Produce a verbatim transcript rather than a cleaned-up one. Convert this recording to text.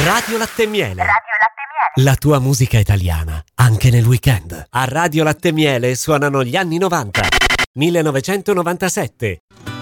Radio Latte e Miele. Radio Latte e Miele. La tua musica italiana, anche nel weekend. A Radio Latte e Miele suonano gli anni novanta. millenovecentonovantasette.